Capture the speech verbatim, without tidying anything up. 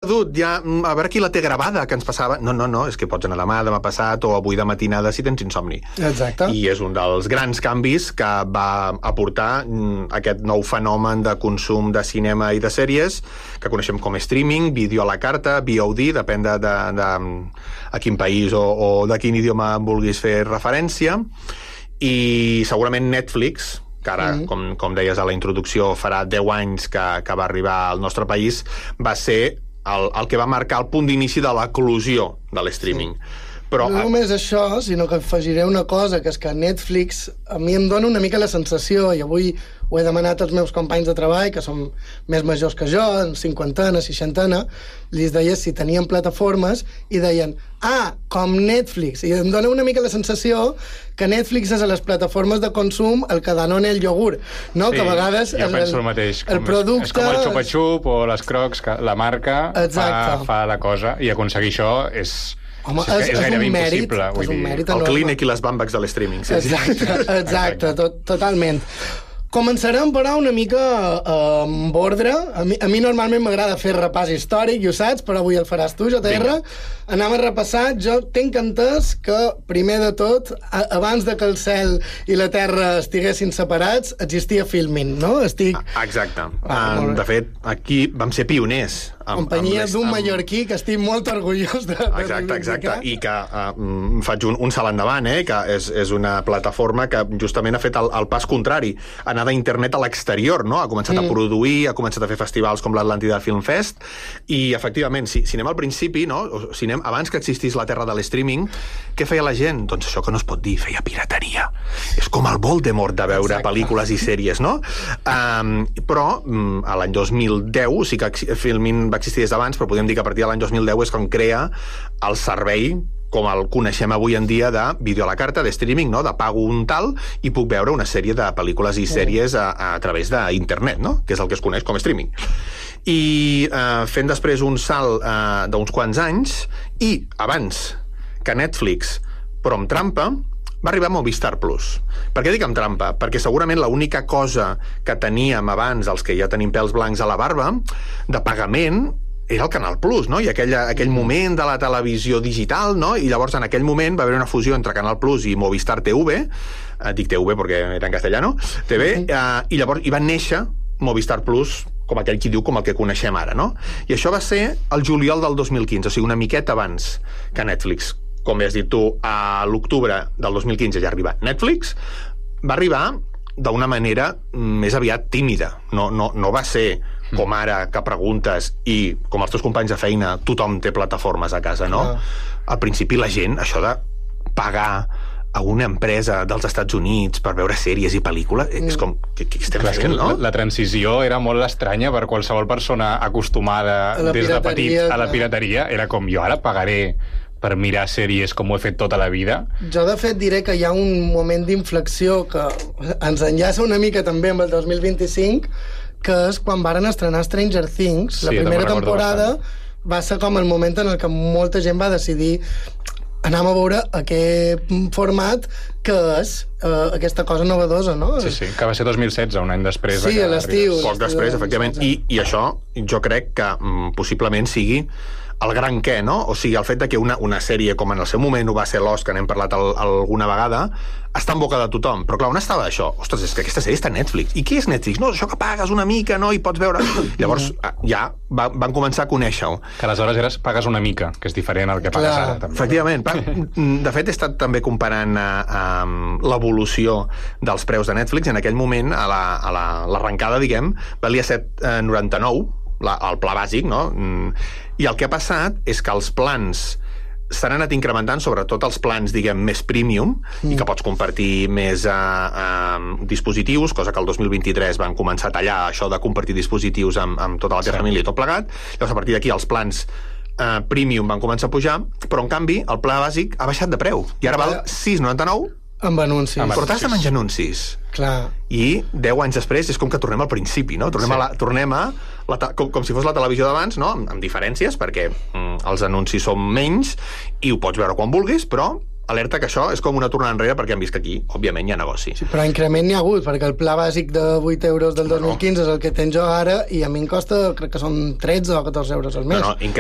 perdut, ja, a veure qui la té gravada, que ens passava. No, no, no, és que pots anar demà, demà passat o avui de matinada si tens insomni. Exacte. I és un dels grans canvis que va aportar aquest nou fenomen de consum de cinema i de sèries, que coneixem com streaming, vídeo a la carta, V O D, depèn de, de, de a quin país o, o de quin idioma vulguis fer referència. I segurament Netflix, que ara, mm. com, com deies a la introducció, farà deu anys que, que va arribar al nostre país, va ser el, el que va marcar el punt d'inici de l'eclosió de l'streaming. Sí. Però... No només això, sinó que afegiré una cosa, que és que Netflix a mi em dona una mica la sensació, i avui ho he demanat als meus companys de treball, que són més majors que jo, en cinquantena, seixantena, els deia si tenien plataformes, i deien, ah, com Netflix. I em dona una mica la sensació que Netflix és a les plataformes de consum el que Danone el iogurt, no? Sí, que a vegades jo el, penso el mateix. el producte... És com el xupa-xup o les crocs, que la marca fa, fa la cosa, i aconseguir això és... Home, és, és, és gairebé un mèrit, impossible. És Vull un dir. mèrit el clínic i les bambacs de l'streaming. Sí, exacte, sí. exacte, tot, totalment. Començarem, però, una mica eh, amb ordre. A mi, a mi normalment m'agrada fer repàs històric, i ho saps, però avui el faràs tu, J R. Anem a repassar. Jo tenc entès que, primer de tot, a, abans de que el cel i la terra estiguessin separats, existia Filmin, no? Estic... Exacte. Ah, um, de fet, aquí vam ser pioners. Amb, companyia d'un amb... mallorquí que estic molt orgullós de, de exacte, exacte, i que uh, faig un, un salt endavant, eh? Que és, és una plataforma que justament ha fet el, el pas contrari, anar d'internet a l'exterior, no? Ha començat mm. a produir, ha començat a fer festivals com l'Atlàntida Film Fest, i efectivament, si, si anem al principi, no? O si anem abans que existís la terra de l'streaming, què feia la gent? Doncs això que no es pot dir, feia pirateria. És com el Voldemort de veure exacte. Pel·lícules i sèries, no? Um, però um, a l'any dos mil deu, sí que Filmin va existir des d'abans, però podem dir que a partir de l'any dos mil deu és quan crea el servei com el coneixem avui en dia de vídeo a la carta, de streaming, no? De pago un tal i puc veure una sèrie de pel·lícules i sèries a, a través d'internet, no? Que és el que es coneix com streaming. I eh, fent després un salt eh, d'uns quants anys, i abans que Netflix, però amb trampa, va arribar a Movistar Plus. Per què dic amb trampa? Perquè segurament l'única cosa que teníem abans, els que ja tenim pèls blancs a la barba, de pagament, era el Canal Plus, no? I aquell, aquell moment de la televisió digital, no? I llavors en aquell moment va haver una fusió entre Canal Plus i Movistar T V, eh, dic T V perquè era en castellano, T V, eh, i llavors hi va néixer Movistar Plus, com aquell qui diu com el que coneixem ara, no? I això va ser el juliol del dos mil quinze, o sigui, una miqueta abans que Netflix. Com has dit tu, a l'octubre del dos mil quinze ja arriba Netflix, va arribar d'una manera més aviat tímida. No, no, no va ser com ara que preguntes i, com els teus companys de feina, tothom té plataformes a casa, no? Al principi la gent, això de pagar a una empresa dels Estats Units per veure sèries i pel·lícules, és com, què, què estem Clar, fent, no? La, la transició era molt estranya per qualsevol persona acostumada des de petit a la pirateria. Era com, jo ara pagaré per mirar sèries com ho he fet tota la vida. Jo, de fet, diré que hi ha un moment d'inflexió que ens enllaça una mica també amb el dos mil vint-i-cinc, que és quan varen estrenar Stranger Things. La sí, primera temporada va ser com el moment en el que molta gent va decidir anem a veure aquest format que és uh, aquesta cosa novedosa, no? Sí, sí, que va ser dos mil setze, un any després. Sí, a l'estiu. Poc després, efectivament. I, i això, jo crec que mm, possiblement sigui el gran què, no? O sigui, el fet de que una, una sèrie, com en el seu moment ho va ser Lost, que n'hem parlat al, alguna vegada, està en boca de tothom. Però clar, on estava això? Ostres, és que aquesta sèrie està a Netflix. I què és Netflix? No, això que pagues una mica, no? I pots veure... Llavors, ja va, van començar a conèixer-ho. Que aleshores eres, pagues una mica, que és diferent al que pagues clar, ara, també. Efectivament. De fet, he estat també comparant a, a, l'evolució dels preus de Netflix. En aquell moment, a l'arrencada, la, diguem, valia set coma noranta-nou, la, el pla bàsic, no? I el que ha passat és que els plans s'han anat incrementant, sobretot els plans, diguem, més premium, mm. i que pots compartir més a, a dispositius, cosa que el dos mil vint-i-tres van començar a tallar això de compartir dispositius amb, amb tota la teva sí. família i tot plegat. Llavors, a partir d'aquí, els plans uh, premium van començar a pujar, però, en canvi, el pla bàsic ha baixat de preu. I ara val sis coma noranta-nou, amb anuncis. Però t'has de menjar anuncis. Clar. I deu anys després és com que tornem al principi, no? Tornem, sí. a, la, tornem a la, com, com si fos la televisió d'abans, no? Amb, amb diferències, perquè mm, els anuncis són menys i ho pots veure quan vulguis, però alerta que això és com una tornada enrere perquè han vist que aquí, òbviament, hi ha negoci. Sí, però increment n'hi ha hagut, perquè el pla bàsic de vuit euros del dos mil quinze no, no. és el que tens jo ara i a mi em costa, crec que són tretze o catorze euros al mes. No, no,